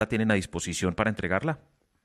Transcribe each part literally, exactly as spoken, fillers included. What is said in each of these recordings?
tienen a disposición para entregarla?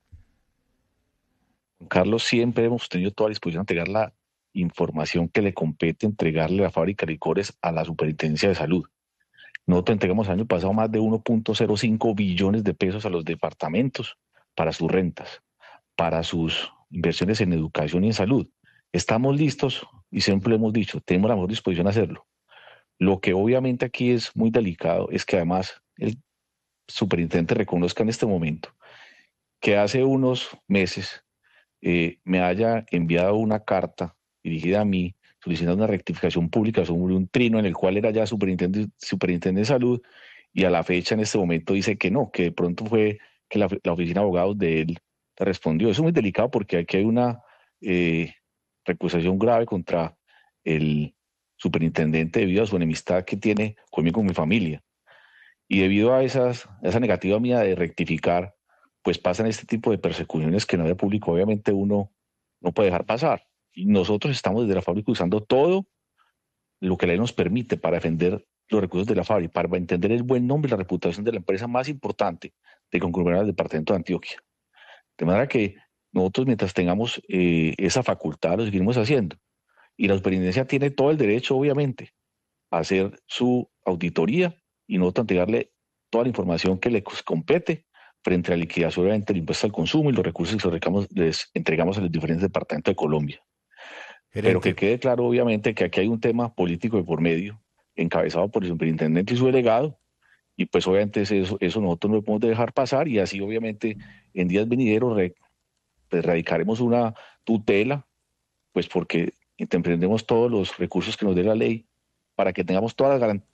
Carlos, siempre hemos tenido toda la disposición de entregar la información que le compete entregarle a la fábrica de licores a la Superintendencia de Salud. Nosotros entregamos el año pasado más de uno punto cero cinco billones de pesos a los departamentos para sus rentas, para sus inversiones en educación y en salud. Estamos listos y siempre lo hemos dicho, tenemos la mejor disposición a hacerlo. Lo que obviamente aquí es muy delicado es que además el superintendente reconozca en este momento que hace unos meses eh, me haya enviado una carta dirigida a mí solicitando una rectificación pública sobre un trino en el cual era ya superintendente, superintendente de salud y a la fecha en este momento dice que no, que de pronto fue que la, la oficina de abogados de él respondió. Eso es muy delicado porque aquí hay una eh, recusación grave contra el superintendente debido a su enemistad que tiene conmigo y con mi familia. Y debido a esas, a esa negativa mía de rectificar, pues pasan este tipo de persecuciones que no de público, obviamente uno no puede dejar pasar. Y nosotros estamos desde la fábrica usando todo lo que la ley nos permite para defender los recursos de la fábrica, para entender el buen nombre y la reputación de la empresa más importante de conglomerado del departamento de Antioquia. De manera que nosotros mientras tengamos eh, esa facultad lo seguiremos haciendo. Y la superintendencia tiene todo el derecho, obviamente, a hacer su auditoría y nosotros entregarle toda la información que le compete frente a la liquidación, obviamente, el impuesto al consumo y los recursos que les, les entregamos a los diferentes departamentos de Colombia. Pero que Gerente, quede claro, obviamente, que aquí hay un tema político de por medio, encabezado por el superintendente y su delegado, y pues obviamente eso, eso nosotros no lo podemos dejar pasar, y así obviamente en días venideros re, pues, radicaremos una tutela, pues porque emprendemos todos los recursos que nos dé la ley para que tengamos todas las garantías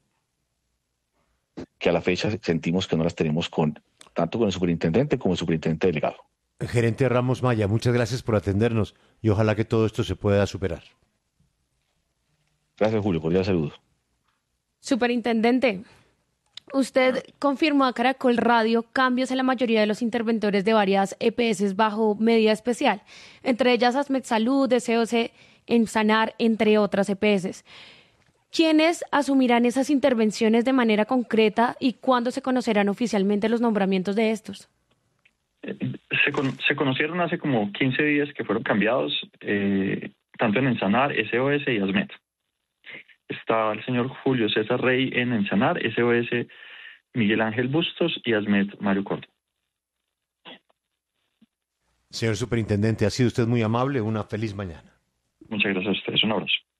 que a la fecha sentimos que no las tenemos con tanto con el superintendente como el superintendente delegado. gerente Ramos Maya, muchas gracias por atendernos y ojalá que todo esto se pueda superar. Gracias, Julio, cordial saludo. Superintendente, usted confirmó a Caracol Radio cambios en la mayoría de los interventores de varias E P S bajo medida especial, entre ellas Asmed Salud, D C O C, Ensanar, entre otras E P S. ¿Quiénes asumirán esas intervenciones de manera concreta y cuándo se conocerán oficialmente los nombramientos de estos? Eh, Se, con, se conocieron hace como quince días que fueron cambiados, eh, tanto en Ensanar, S O S y ASMET. Está el señor Julio César Rey en Ensanar, S O S Miguel Ángel Bustos y ASMET Mario Corto. Señor superintendente, ha sido usted muy amable. Una feliz mañana. Muchas gracias a ustedes. Un abrazo.